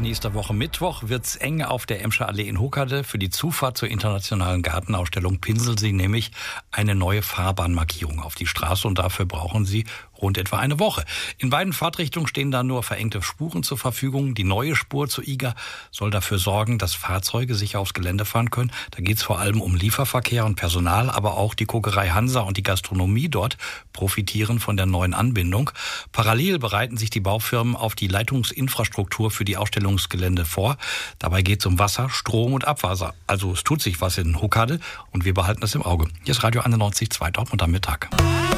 nächster Woche Mittwoch wird's eng auf der Emscher Allee in Huckade. Für die Zufahrt zur internationalen Gartenausstellung pinseln Sie nämlich eine neue Fahrbahnmarkierung auf die Straße und dafür brauchen Sie rund etwa eine Woche. In beiden Fahrtrichtungen stehen da nur verengte Spuren zur Verfügung. Die neue Spur zur IGA soll dafür sorgen, dass Fahrzeuge sicher aufs Gelände fahren können. Da geht's vor allem um Lieferverkehr und Personal, aber auch die Kokerei Hansa und die Gastronomie dort profitieren von der neuen Anbindung. Parallel bereiten sich die Baufirmen auf die Leitungsinfrastruktur für die Ausstellungsgelände vor. Dabei geht's um Wasser, Strom und Abwasser. Also es tut sich was in Huckade und wir behalten das im Auge. Hier ist Radio 91.2 Dortmund am Mittag.